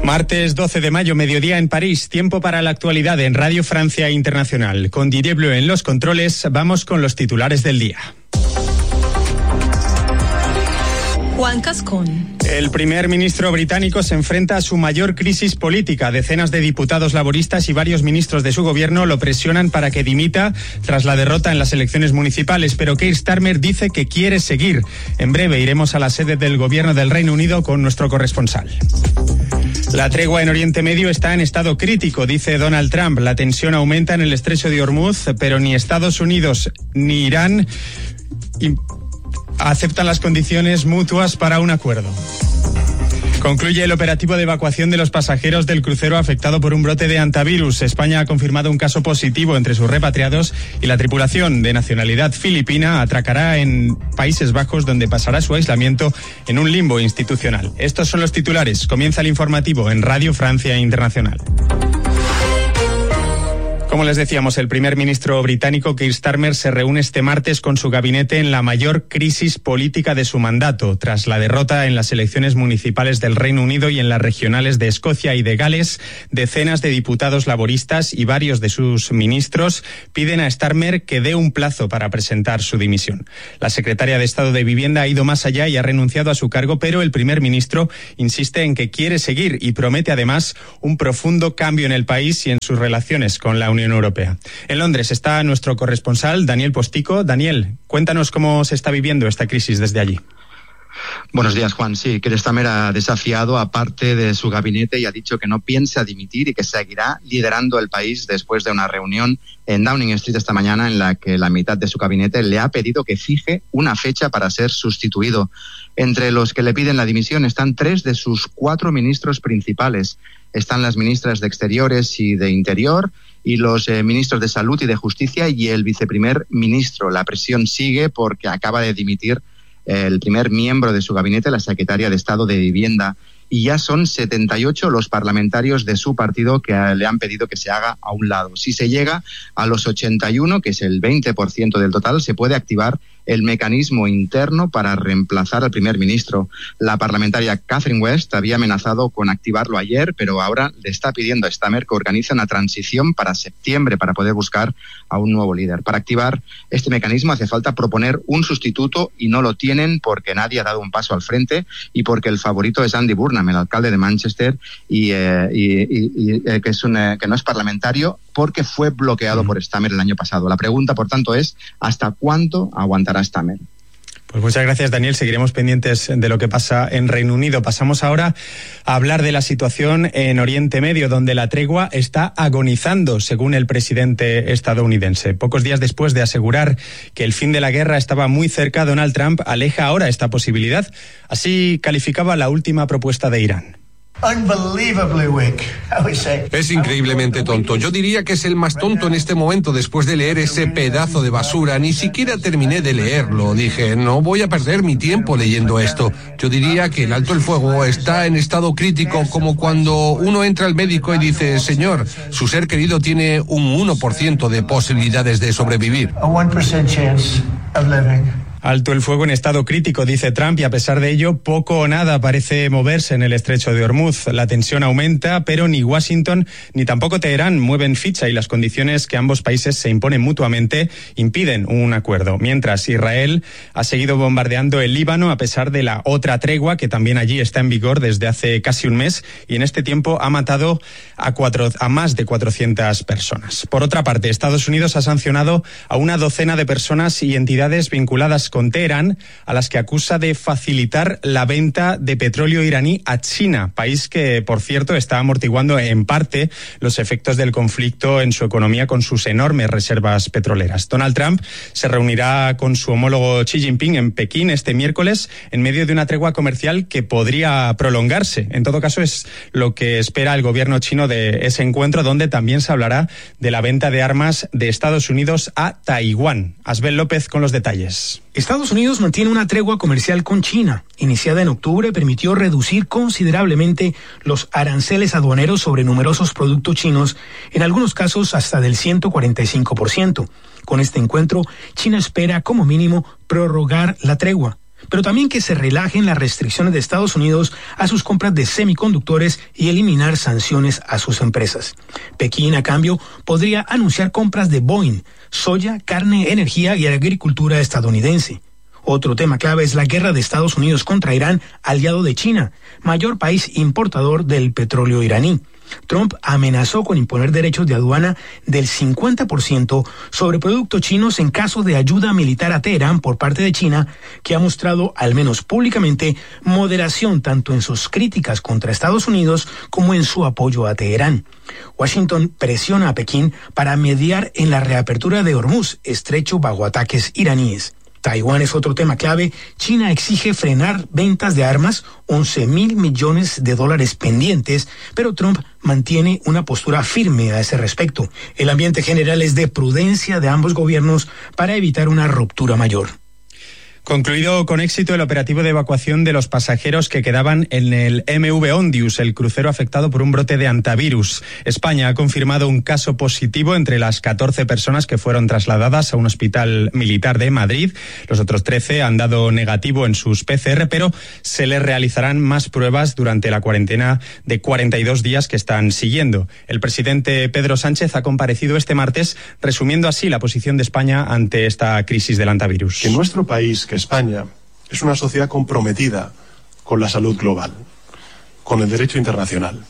Martes 12 de mayo, mediodía en París. Tiempo para la actualidad en Radio Francia Internacional. Con Didier Bleu en los controles, vamos con los titulares del día. Juan Cascón. El primer ministro británico se enfrenta a su mayor crisis política. Decenas de diputados laboristas y varios ministros de su gobierno lo presionan para que dimita tras la derrota en las elecciones municipales, pero Keir Starmer dice que quiere seguir. En breve iremos a la sede del gobierno del Reino Unido con nuestro corresponsal. La tregua en Oriente Medio está en estado crítico, dice Donald Trump. La tensión aumenta en el estrecho de Hormuz, pero ni Estados Unidos ni Irán aceptan las condiciones mutuas para un acuerdo. Concluye el operativo de evacuación de los pasajeros del crucero afectado por un brote de hantavirus. España ha confirmado un caso positivo entre sus repatriados y la tripulación de nacionalidad filipina atracará en Países Bajos, donde pasará su aislamiento en un limbo institucional. Estos son los titulares. Comienza el informativo en Radio Francia Internacional. Como les decíamos, el primer ministro británico Keir Starmer se reúne este martes con su gabinete en la mayor crisis política de su mandato. Tras la derrota en las elecciones municipales del Reino Unido y en las regionales de Escocia y de Gales, decenas de diputados laboristas y varios de sus ministros piden a Starmer que dé un plazo para presentar su dimisión. La secretaria de Estado de Vivienda ha ido más allá y ha renunciado a su cargo, pero el primer ministro insiste en que quiere seguir y promete además un profundo cambio en el país y en sus relaciones con la Unión Europea. En Londres está nuestro corresponsal Daniel Postico. Daniel, cuéntanos cómo se está viviendo esta crisis desde allí. Buenos días, Juan. Sí, Keir Starmer ha desafiado a parte de su gabinete y ha dicho que no piensa dimitir y que seguirá liderando el país después de una reunión en Downing Street esta mañana en la que la mitad de su gabinete le ha pedido que fije una fecha para ser sustituido. Entre los que le piden la dimisión están 3 de sus 4 ministros principales. Están las ministras de Exteriores y de Interior y los ministros de Salud y de Justicia y el viceprimer ministro. La presión sigue porque acaba de dimitir el primer miembro de su gabinete, la secretaria de Estado de Vivienda, y ya son 78 los parlamentarios de su partido que le han pedido que se haga a un lado. Si se llega a los 81, que es el 20% del total, se puede activar el mecanismo interno para reemplazar al primer ministro. La parlamentaria Catherine West había amenazado con activarlo ayer, pero ahora le está pidiendo a Starmer que organice una transición para septiembre para poder buscar a un nuevo líder. Para activar este mecanismo hace falta proponer un sustituto y no lo tienen porque nadie ha dado un paso al frente y porque el favorito es Andy Burnham, el alcalde de Manchester, que no es parlamentario porque fue bloqueado por Starmer el año pasado. La pregunta, por tanto, es ¿hasta cuánto aguantará Starmer? Pues muchas gracias, Daniel. Seguiremos pendientes de lo que pasa en Reino Unido. Pasamos ahora a hablar de la situación en Oriente Medio, donde la tregua está agonizando, según el presidente estadounidense. Pocos días después de asegurar que el fin de la guerra estaba muy cerca, Donald Trump aleja ahora esta posibilidad. Así calificaba la última propuesta de Irán. Es increíblemente tonto. Yo diría que es el más tonto en este momento después de leer ese pedazo de basura. Ni siquiera terminé de leerlo. Dije, no voy a perder mi tiempo leyendo esto. Yo diría que el alto el fuego está en estado crítico, como cuando uno entra al médico y dice, señor, su ser querido tiene un 1% de posibilidades de sobrevivir. Alto el fuego en estado crítico, dice Trump, y a pesar de ello, poco o nada parece moverse en el estrecho de Hormuz. La tensión aumenta, pero ni Washington ni tampoco Teherán mueven ficha y las condiciones que ambos países se imponen mutuamente impiden un acuerdo. Mientras Israel ha seguido bombardeando el Líbano a pesar de la otra tregua que también allí está en vigor desde hace casi un mes y en este tiempo ha matado a más de 400 personas. Por otra parte, Estados Unidos ha sancionado a una docena de personas y entidades vinculadas con Teherán, a las que acusa de facilitar la venta de petróleo iraní a China, país que, por cierto, está amortiguando en parte los efectos del conflicto en su economía con sus enormes reservas petroleras. Donald Trump se reunirá con su homólogo Xi Jinping en Pekín este miércoles en medio de una tregua comercial que podría prolongarse. En todo caso, es lo que espera el gobierno chino de ese encuentro, donde también se hablará de la venta de armas de Estados Unidos a Taiwán. Asbel López con los detalles. Estados Unidos mantiene una tregua comercial con China. Iniciada en octubre, permitió reducir considerablemente los aranceles aduaneros sobre numerosos productos chinos, en algunos casos hasta del 145%. Con este encuentro, China espera como mínimo prorrogar la tregua. pero también que se relajen las restricciones de Estados Unidos a sus compras de semiconductores y eliminar sanciones a sus empresas. Pekín, a cambio, podría anunciar compras de Boeing, soya, carne, energía y agricultura estadounidense. Otro tema clave es la guerra de Estados Unidos contra Irán, aliado de China, mayor país importador del petróleo iraní. Trump amenazó con imponer derechos de aduana del 50% sobre productos chinos en caso de ayuda militar a Teherán por parte de China, que ha mostrado, al menos públicamente, moderación tanto en sus críticas contra Estados Unidos como en su apoyo a Teherán. Washington presiona a Pekín para mediar en la reapertura de Hormuz, estrecho bajo ataques iraníes. Taiwán es otro tema clave. China exige frenar ventas de armas, $11,000 millones pendientes, pero Trump mantiene una postura firme a ese respecto. El ambiente general es de prudencia de ambos gobiernos para evitar una ruptura mayor. Concluido con éxito el operativo de evacuación de los pasajeros que quedaban en el MV Ondius, el crucero afectado por un brote de hantavirus. España ha confirmado un caso positivo entre las 14 personas que fueron trasladadas a un hospital militar de Madrid. Los otros 13 han dado negativo en sus PCR, pero se les realizarán más pruebas durante la cuarentena de 42 días que están siguiendo. El presidente Pedro Sánchez ha comparecido este martes, resumiendo así la posición de España ante esta crisis del hantavirus. En nuestro país, que España es una sociedad comprometida con la salud global, con el derecho internacional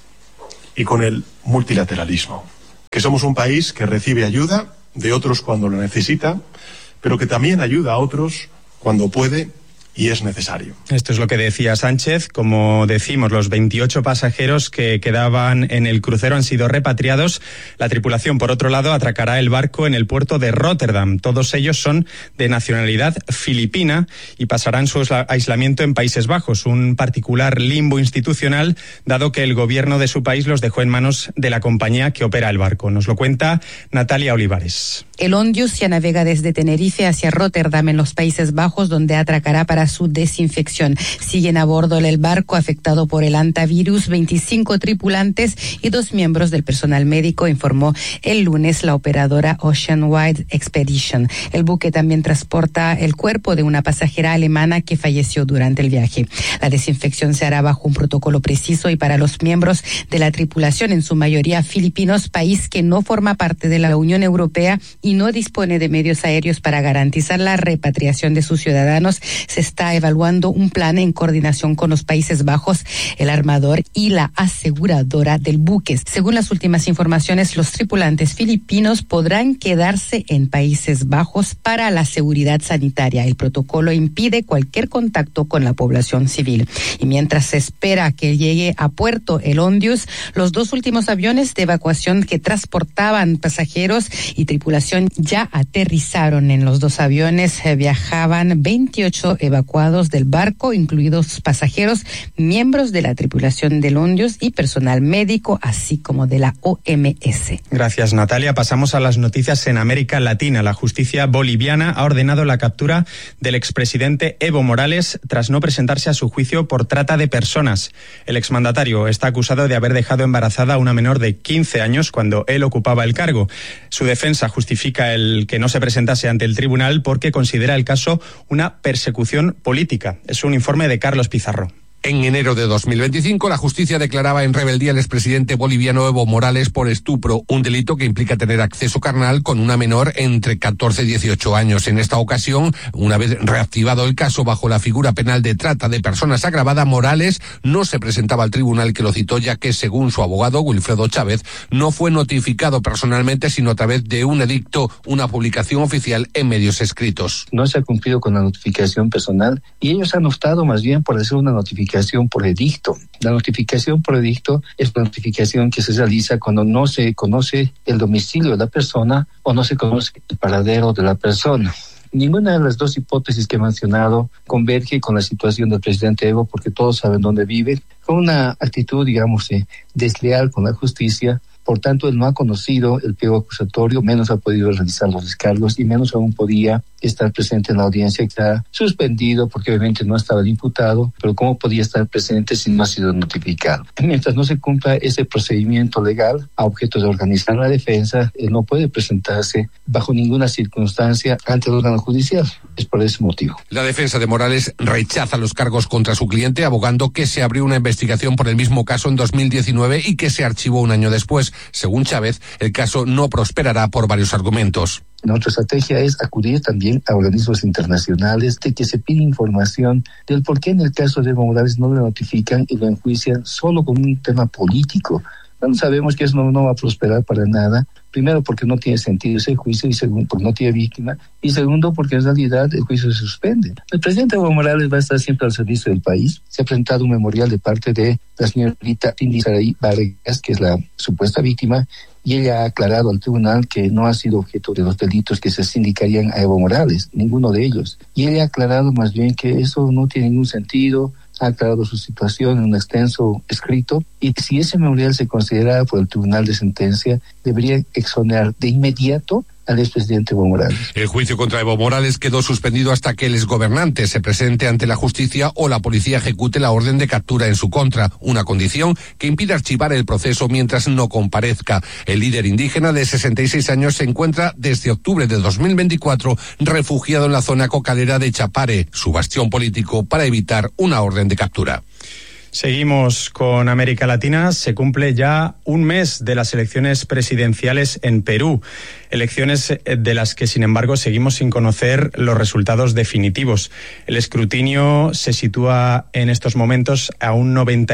y con el multilateralismo. Que somos un país que recibe ayuda de otros cuando lo necesita, pero que también ayuda a otros cuando puede y es necesario. Esto es lo que decía Sánchez. Como decimos, los 28 pasajeros que quedaban en el crucero han sido repatriados. La tripulación, por otro lado, atracará el barco en el puerto de Rotterdam. Todos ellos son de nacionalidad filipina y pasarán su aislamiento en Países Bajos, un particular limbo institucional, dado que el gobierno de su país los dejó en manos de la compañía que opera el barco. Nos lo cuenta Natalia Olivares. El Ondius ya navega desde Tenerife hacia Rotterdam, en los Países Bajos, donde atracará para su desinfección. Siguen a bordo del barco afectado por el hantavirus 25 tripulantes y 2 miembros del personal médico, informó el lunes la operadora Oceanwide Expedition. El buque también transporta el cuerpo de una pasajera alemana que falleció durante el viaje. La desinfección se hará bajo un protocolo preciso y para los miembros de la tripulación, en su mayoría filipinos, país que no forma parte de la Unión Europea y no dispone de medios aéreos para garantizar la repatriación de sus ciudadanos, se está evaluando un plan en coordinación con los Países Bajos, el armador y la aseguradora del buque. Según las últimas informaciones, los tripulantes filipinos podrán quedarse en Países Bajos para la seguridad sanitaria. El protocolo impide cualquier contacto con la población civil. Y mientras se espera que llegue a puerto el Ondius, los 2 últimos aviones de evacuación que transportaban pasajeros y tripulación ya aterrizaron. En los 2 aviones viajaban 28 evacuados del barco, incluidos pasajeros, miembros de la tripulación del Ondius y personal médico, así como de la OMS. Gracias, Natalia. Pasamos a las noticias en América Latina. La justicia boliviana ha ordenado la captura del expresidente Evo Morales tras no presentarse a su juicio por trata de personas. El exmandatario está acusado de haber dejado embarazada a una menor de 15 años cuando él ocupaba el cargo. Su defensa justifica el que no se presentase ante el tribunal porque considera el caso una persecución política. Es un informe de Carlos Pizarro. En enero de 2025, la justicia declaraba en rebeldía al expresidente boliviano Evo Morales por estupro, un delito que implica tener acceso carnal con una menor entre 14 y 18 años. En esta ocasión, una vez reactivado el caso bajo la figura penal de trata de personas agravada, Morales no se presentaba al tribunal que lo citó, ya que, según su abogado Wilfredo Chávez, no fue notificado personalmente, sino a través de un edicto, una publicación oficial en medios escritos. No se ha cumplido con la notificación personal y ellos han optado más bien por hacer una notificación por edicto. La notificación por edicto es una notificación que se realiza cuando no se conoce el domicilio de la persona o no se conoce el paradero de la persona. Ninguna de las 2 hipótesis que he mencionado converge con la situación del presidente Evo, porque todos saben dónde vive, con una actitud, digamos, desleal con la justicia. Por tanto, él no ha conocido el pliego acusatorio, menos ha podido realizar los descargos y menos aún podía estar presente en la audiencia, que está suspendido porque obviamente no estaba imputado, pero ¿cómo podía estar presente si no ha sido notificado? Mientras no se cumpla ese procedimiento legal a objeto de organizar la defensa, él no puede presentarse bajo ninguna circunstancia ante el órgano judicial. Es por ese motivo. La defensa de Morales rechaza los cargos contra su cliente, abogando que se abrió una investigación por el mismo caso en 2019 y que se archivó un año después. Según Chávez, el caso no prosperará por varios argumentos. Nuestra estrategia es acudir también a organismos internacionales de que se pide información del por qué en el caso de Evo Morales no lo notifican y lo enjuician solo con un tema político. No sabemos que eso no va a prosperar para nada. Primero, porque no tiene sentido ese juicio, y segundo, porque no tiene víctima, y segundo, porque en realidad el juicio se suspende. El presidente Evo Morales va a estar siempre al servicio del país. Se ha presentado un memorial de parte de la señorita Cindy Saraí Vargas, que es la supuesta víctima, y ella ha aclarado al tribunal que no ha sido objeto de los delitos que se sindicarían a Evo Morales, ninguno de ellos. Y ella ha aclarado más bien que eso no tiene ningún sentido, ha aclarado su situación en un extenso escrito, y si ese memorial se considera por el Tribunal de Sentencia, debería exonerar de inmediato al expresidente Evo Morales. El juicio contra Evo Morales quedó suspendido hasta que el exgobernante se presente ante la justicia o la policía ejecute la orden de captura en su contra, una condición que impide archivar el proceso mientras no comparezca. El líder indígena de 66 años se encuentra desde octubre de 2024 refugiado en la zona cocalera de Chapare, su bastión político para evitar una orden de captura. Seguimos con América Latina. Se cumple ya un mes de las elecciones presidenciales en Perú. Elecciones de las que, sin embargo, seguimos sin conocer los resultados definitivos. El escrutinio se sitúa en estos momentos a un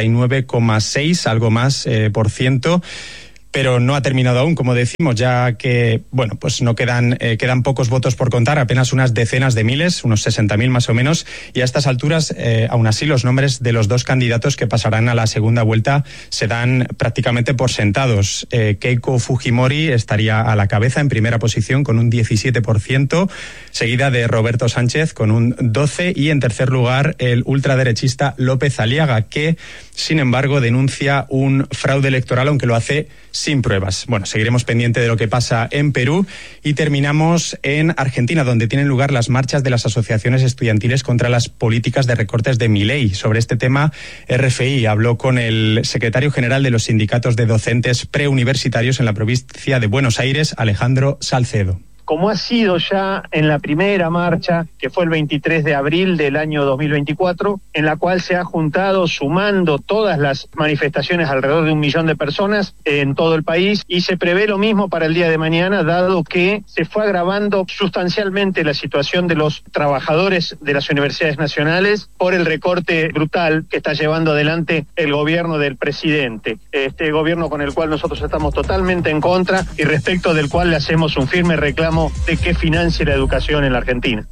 99,6, algo más, %. Pero no ha terminado aún, como decimos, ya que, bueno, pues no quedan pocos votos por contar, apenas unas decenas de miles, unos 60.000 más o menos, y a estas alturas, aún así, los nombres de los dos candidatos que pasarán a la segunda vuelta se dan prácticamente por sentados. Keiko Fujimori estaría a la cabeza en primera posición con un 17%, seguida de Roberto Sánchez con un 12%, y en tercer lugar el ultraderechista López Aliaga, que, sin embargo, denuncia un fraude electoral, aunque lo hace sin pruebas. Bueno, seguiremos pendiente de lo que pasa en Perú y terminamos en Argentina, donde tienen lugar las marchas de las asociaciones estudiantiles contra las políticas de recortes de Milei. Sobre este tema, RFI habló con el secretario general de los sindicatos de docentes preuniversitarios en la provincia de Buenos Aires, Alejandro Salcedo. Como ha sido ya en la primera marcha, que fue el 23 de abril del año 2024, en la cual se ha juntado, sumando todas las manifestaciones, alrededor de 1 millón de personas en todo el país, y se prevé lo mismo para el día de mañana, dado que se fue agravando sustancialmente la situación de los trabajadores de las universidades nacionales por el recorte brutal que está llevando adelante el gobierno del presidente. Este gobierno con el cual nosotros estamos totalmente en contra y respecto del cual le hacemos un firme reclamo de que financie la educación en la Argentina.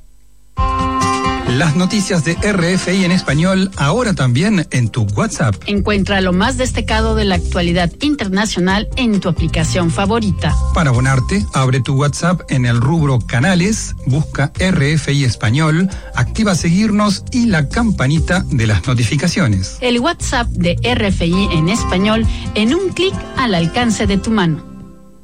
Las noticias de RFI en español, ahora también en tu WhatsApp. Encuentra lo más destacado de la actualidad internacional en tu aplicación favorita. Para abonarte, abre tu WhatsApp en el rubro Canales, busca RFI Español, activa seguirnos y la campanita de las notificaciones. El WhatsApp de RFI en español en un clic al alcance de tu mano.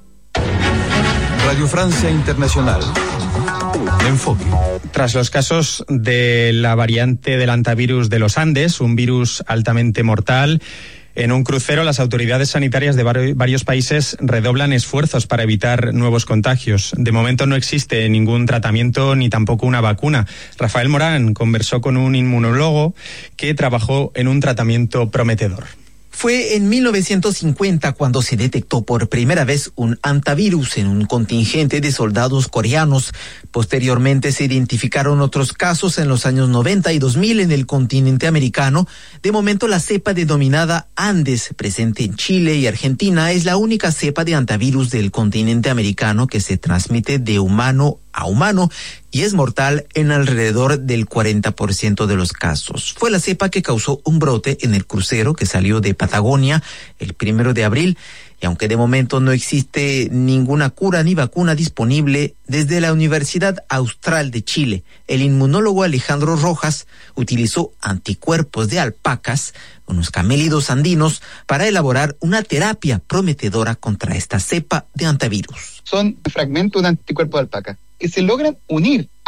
Radio Francia Internacional. Enfoque. Tras los casos de la variante del hantavirus de los Andes, un virus altamente mortal, en un crucero las autoridades sanitarias de varios países redoblan esfuerzos para evitar nuevos contagios. De momento no existe ningún tratamiento ni tampoco una vacuna. Rafael Morán conversó con un inmunólogo que trabajó en un tratamiento prometedor. Fue en 1950 cuando se detectó por primera vez un hantavirus en un contingente de soldados coreanos. Posteriormente se identificaron otros casos en los años 90 y 2000 en el continente americano. De momento la cepa denominada Andes, presente en Chile y Argentina, es la única cepa de hantavirus del continente americano que se transmite de humano a humano y es mortal en alrededor del 40% de los casos. Fue la cepa que causó un brote en el crucero que salió de Patagonia el 1 de abril, y aunque de momento no existe ninguna cura ni vacuna disponible, desde la Universidad Austral de Chile, el inmunólogo Alejandro Rojas utilizó anticuerpos de alpacas, unos camélidos andinos, para elaborar una terapia prometedora contra esta cepa de hantavirus. Son fragmentos de anticuerpos de alpaca que se logran unir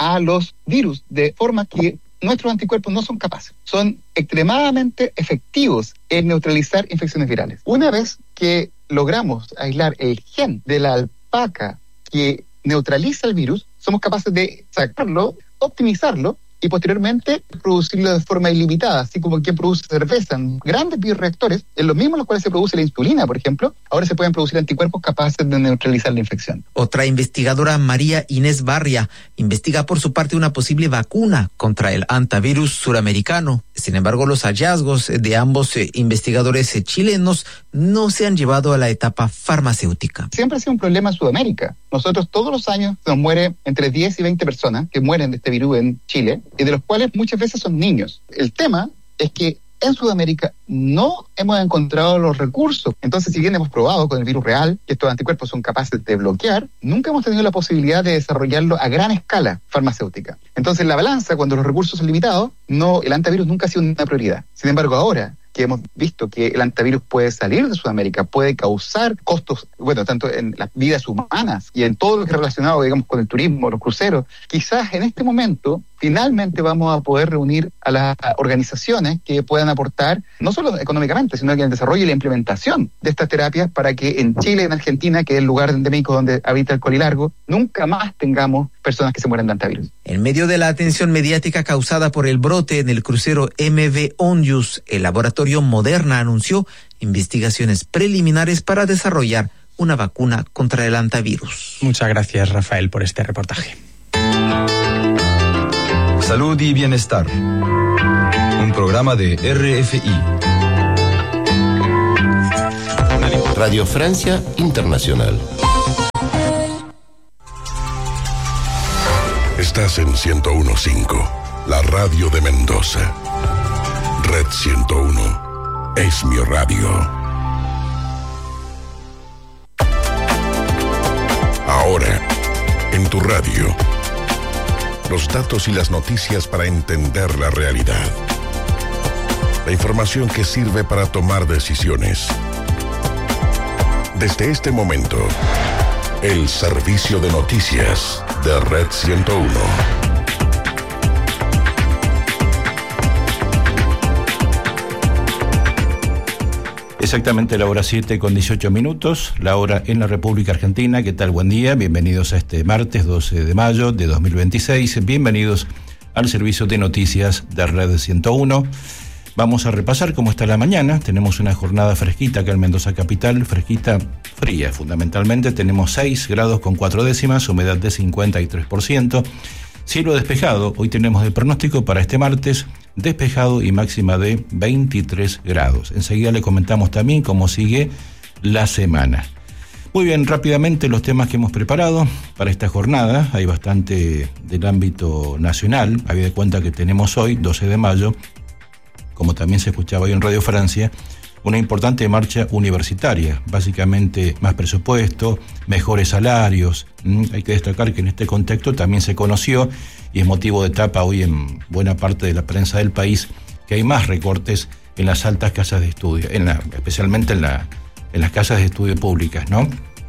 a los virus, de forma que nuestros anticuerpos no son capaces. Son extremadamente efectivos en neutralizar infecciones virales. Una vez que logramos aislar el gen de la alpaca que neutraliza el virus, somos capaces de sacarlo, optimizarlo y posteriormente producirlo de forma ilimitada, así como quien produce cerveza en grandes bioreactores, en los mismos en los cuales se produce la insulina, por ejemplo, ahora se pueden producir anticuerpos capaces de neutralizar la infección. Otra investigadora, María Inés Barria, investiga por su parte una posible vacuna contra el hantavirus suramericano. Sin embargo, los hallazgos de ambos investigadores chilenos no se han llevado a la etapa farmacéutica. Siempre ha sido un problema en Sudamérica. Nosotros todos los años nos muere entre 10 y 20 personas que mueren de este virus en Chile, y de los cuales muchas veces son niños. El tema es que en Sudamérica no hemos encontrado los recursos. Entonces, si bien hemos probado con el virus real que estos anticuerpos son capaces de bloquear, nunca hemos tenido la posibilidad de desarrollarlo a gran escala farmacéutica. Entonces, la balanza, cuando los recursos son limitados, el antivirus nunca ha sido una prioridad. Sin embargo, ahora que hemos visto que el antivirus puede salir de Sudamérica, puede causar costos, tanto en las vidas humanas y en todo lo que es relacionado, digamos, con el turismo, los cruceros, quizás en este momento finalmente vamos a poder reunir a las organizaciones que puedan aportar, no solo económicamente, sino que en el desarrollo y la implementación de estas terapias para que en Chile y en Argentina, que es el lugar endémico donde habita el colilargo, nunca más tengamos personas que se mueran de antivirus. En medio de la atención mediática causada por el brote en el crucero MV Ondius, el laboratorio Moderna anunció investigaciones preliminares para desarrollar una vacuna contra el hantavirus. Muchas gracias, Rafael, por este reportaje. Salud y bienestar. Un programa de RFI. Radio Francia Internacional. Estás en 101.5, la radio de Mendoza. Red 101 es mi radio. Ahora, en tu radio, los datos y las noticias para entender la realidad. La información que sirve para tomar decisiones. Desde este momento, el servicio de noticias de Red 101. Exactamente la hora 7:18, la hora en la República Argentina. ¿Qué tal? Buen día, bienvenidos a este martes 12 de mayo de 2026. Bienvenidos al servicio de noticias de Red 101. Vamos a repasar cómo está la mañana. Tenemos una jornada fresquita acá en Mendoza Capital, fresquita, fría fundamentalmente. Tenemos 6 grados con 4 décimas, humedad de 53%. Cielo despejado, hoy tenemos el pronóstico para este martes, despejado y máxima de 23 grados. Enseguida le comentamos también cómo sigue la semana. Muy bien, rápidamente los temas que hemos preparado para esta jornada. Hay bastante del ámbito nacional, habida de cuenta que tenemos hoy, 12 de mayo, como también se escuchaba hoy en Radio Francia, una importante marcha universitaria, básicamente más presupuesto, mejores salarios. Hay que destacar que en este contexto también se conoció, y es motivo de tapa hoy en buena parte de la prensa del país, que hay más recortes en las altas casas de estudio, especialmente en las casas de estudio públicas, ¿no?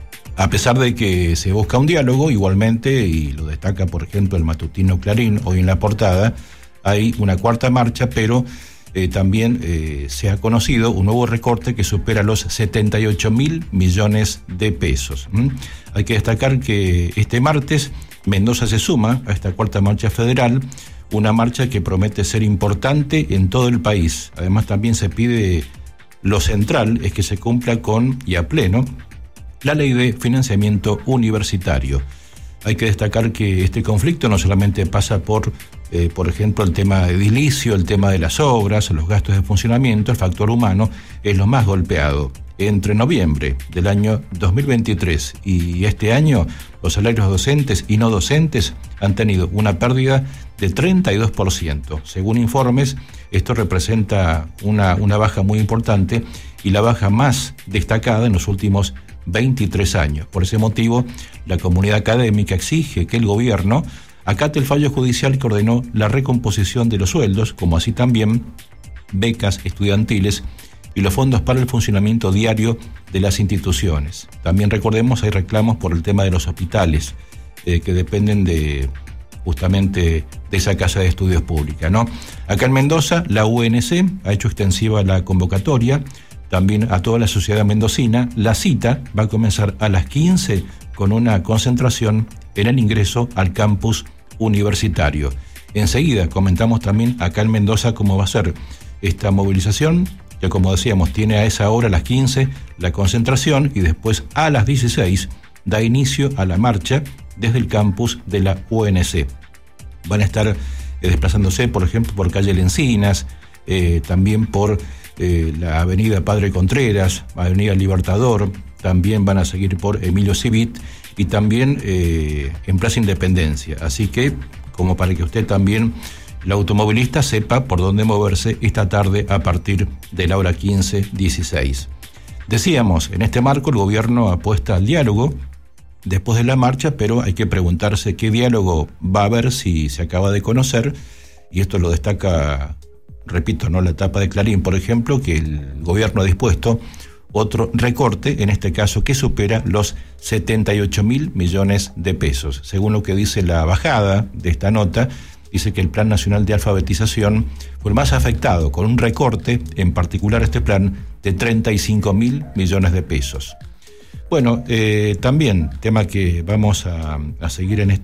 A pesar de que se busca un diálogo, igualmente, y lo destaca, por ejemplo, el matutino Clarín, hoy en la portada, hay una cuarta marcha, pero también se ha conocido un nuevo recorte que supera los 78.000 millones de pesos. Hay que destacar que este martes Mendoza se suma a esta cuarta marcha federal, una marcha que promete ser importante en todo el país. Además, también se pide, lo central es que se cumpla con y a pleno la ley de financiamiento universitario. Hay que destacar que este conflicto no solamente pasa por ejemplo, el tema de edilicio, el tema de las obras, los gastos de funcionamiento, el factor humano es lo más golpeado. Entre noviembre del año 2023 y este año, los salarios docentes y no docentes han tenido una pérdida del 32%. Según informes, esto representa una baja muy importante y la baja más destacada en los últimos 23 años. Por ese motivo, la comunidad académica exige que el gobierno acate el fallo judicial que ordenó la recomposición de los sueldos, como así también becas estudiantiles y los fondos para el funcionamiento diario de las instituciones. También recordemos, hay reclamos por el tema de los hospitales, que dependen de justamente de esa casa de estudios pública, ¿no? Acá en Mendoza, la UNC ha hecho extensiva la convocatoria, también a toda la sociedad mendocina. La cita va a comenzar a las 15 con una concentración en el ingreso al campus universitario. Enseguida comentamos también acá en Mendoza cómo va a ser esta movilización, que como decíamos tiene a esa hora, a las 15, la concentración, y después a las 16 da inicio a la marcha desde el campus de la UNC. Van a estar desplazándose, por ejemplo, por calle Lencinas, también por la avenida Padre Contreras, avenida Libertador, también van a seguir por Emilio Civit y también en Plaza Independencia. Así que, como para que usted también, el automovilista, sepa por dónde moverse esta tarde a partir de la hora 15:16. Decíamos, en este marco el gobierno apuesta al diálogo después de la marcha, pero hay que preguntarse qué diálogo va a haber si se acaba de conocer, y esto lo destaca, repito, ¿no?, la tapa de Clarín, por ejemplo, que el gobierno ha dispuesto otro recorte, en este caso que supera los 78.000 millones de pesos. Según lo que dice la bajada de esta nota, dice que el Plan Nacional de Alfabetización fue el más afectado, con un recorte, en particular este plan, de 35.000 millones de pesos. Bueno, también, tema que vamos a seguir en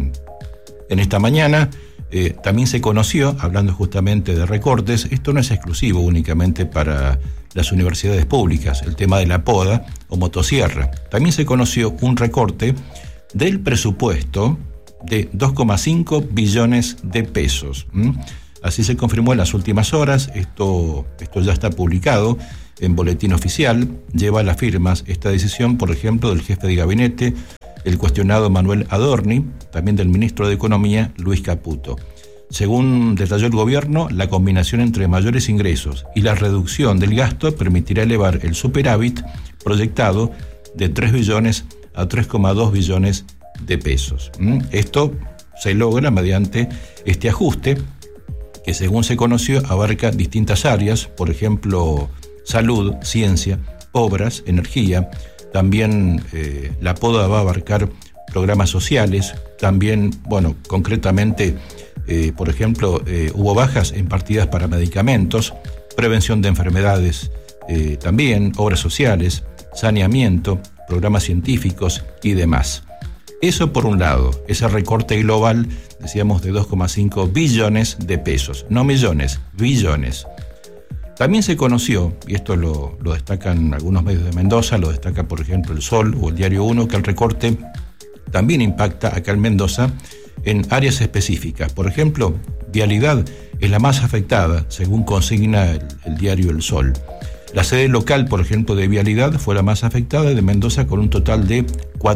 esta mañana, también se conoció, hablando justamente de recortes, esto no es exclusivo únicamente para las universidades públicas, el tema de la poda o motosierra. También se conoció un recorte del presupuesto de 2,5 billones de pesos. Así se confirmó en las últimas horas, esto ya está publicado en Boletín Oficial, lleva las firmas esta decisión, por ejemplo, del jefe de gabinete, el cuestionado Manuel Adorni, también del ministro de Economía, Luis Caputo. Según detalló el gobierno, la combinación entre mayores ingresos y la reducción del gasto permitirá elevar el superávit proyectado de 3 billones a 3,2 billones de pesos. Esto se logra mediante este ajuste que, según se conoció, abarca distintas áreas, por ejemplo, salud, ciencia, obras, energía. También la poda va a abarcar programas sociales. También, concretamente, por ejemplo, hubo bajas en partidas para medicamentos, prevención de enfermedades, también obras sociales, saneamiento, programas científicos y demás. Eso por un lado, ese recorte global, decíamos, de 2,5 billones de pesos, no millones, billones. También se conoció, y esto lo destacan algunos medios de Mendoza, lo destaca por ejemplo El Sol o el Diario 1, que el recorte también impacta acá en Mendoza en áreas específicas. Por ejemplo, vialidad es la más afectada, según consigna el diario El Sol. La sede local, por ejemplo, de vialidad fue la más afectada de Mendoza, con un total de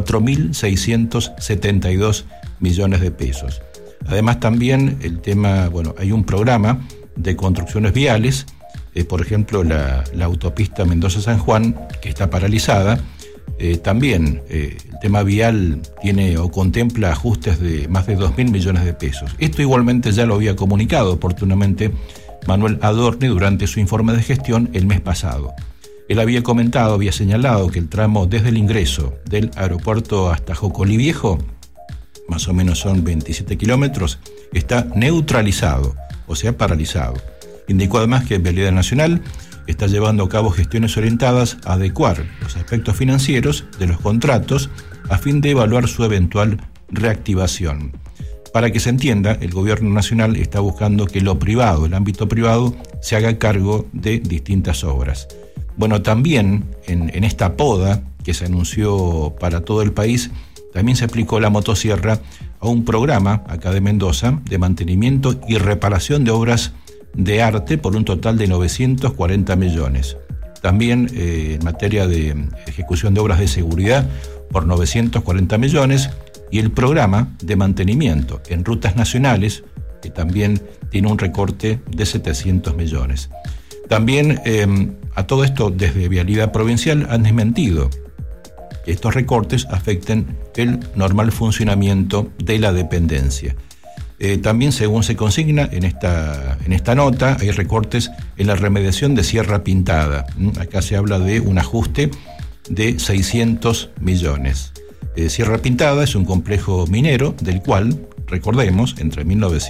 4.672 millones de pesos. Además también el tema, hay un programa de construcciones viales, por ejemplo la autopista Mendoza-San Juan, que está paralizada. También el tema vial tiene o contempla ajustes de más de 2.000 millones de pesos. Esto igualmente ya lo había comunicado oportunamente Manuel Adorni durante su informe de gestión el mes pasado. Él había señalado que el tramo desde el ingreso del aeropuerto hasta Jocolí Viejo, más o menos son 27 kilómetros, está neutralizado, o sea, paralizado. Indicó además que Vialidad Nacional está llevando a cabo gestiones orientadas a adecuar los aspectos financieros de los contratos a fin de evaluar su eventual reactivación. Para que se entienda, el gobierno nacional está buscando que lo privado, el ámbito privado, se haga cargo de distintas obras. También en esta poda que se anunció para todo el país, también se aplicó la motosierra a un programa acá de Mendoza de mantenimiento y reparación de obras de arte por un total de 940 millones. También en materia de ejecución de obras de seguridad por 940 millones y el programa de mantenimiento en rutas nacionales, que también tiene un recorte de 700 millones. También a todo esto, desde Vialidad Provincial han desmentido que estos recortes afecten el normal funcionamiento de la dependencia. También, según se consigna en esta nota, hay recortes en la remediación de Sierra Pintada. Acá se habla de un ajuste de 600 millones. Sierra Pintada es un complejo minero del cual Recordemos, entre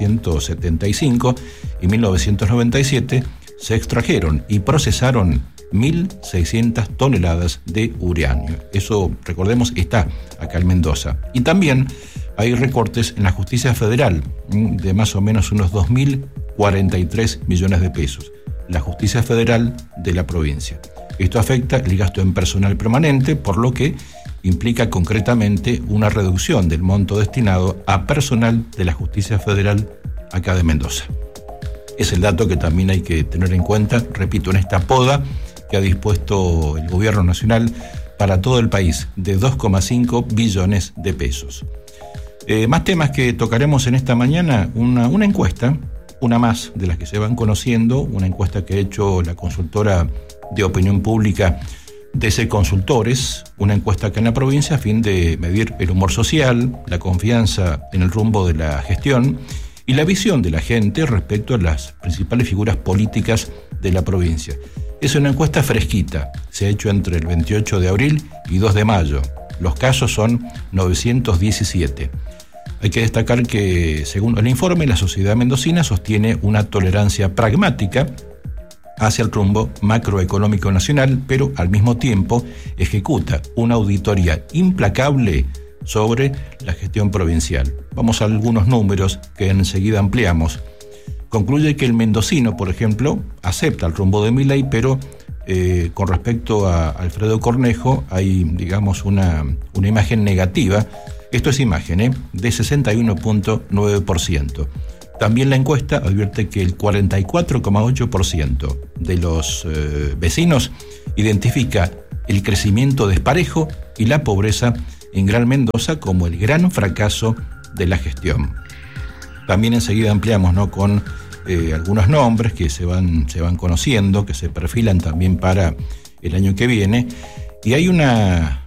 1975 y 1997 se extrajeron y procesaron 1.600 toneladas de uranio. Eso, recordemos, está acá en Mendoza. Y también hay recortes en la justicia federal de más o menos unos 2.043 millones de pesos. La justicia federal de la provincia. Esto afecta el gasto en personal permanente, por lo que implica concretamente una reducción del monto destinado a personal de la justicia federal acá de Mendoza. Es el dato que también hay que tener en cuenta, repito, en esta poda que ha dispuesto el gobierno nacional para todo el país de 2,5 billones de pesos. Más temas que tocaremos en esta mañana, una encuesta, una más de las que se van conociendo, una encuesta que ha hecho la consultora de opinión pública DC Consultores, una encuesta acá en la provincia a fin de medir el humor social, la confianza en el rumbo de la gestión y la visión de la gente respecto a las principales figuras políticas de la provincia. Es una encuesta fresquita, se ha hecho entre el 28 de abril y 2 de mayo. Los casos son 917. Hay que destacar que, según el informe, la sociedad mendocina sostiene una tolerancia pragmática hacia el rumbo macroeconómico nacional, pero al mismo tiempo ejecuta una auditoría implacable sobre la gestión provincial. Vamos a algunos números que enseguida ampliamos. Concluye que el mendocino, por ejemplo, acepta el rumbo de Milei, pero con respecto a Alfredo Cornejo hay, digamos, una imagen negativa. Esto es imagen, de 61.9%. También la encuesta advierte que el 44,8% de los vecinos identifica el crecimiento desparejo y la pobreza en Gran Mendoza como el gran fracaso de la gestión. También enseguida ampliamos, ¿no?, con algunos nombres que se van conociendo, que se perfilan también para el año que viene. Y hay una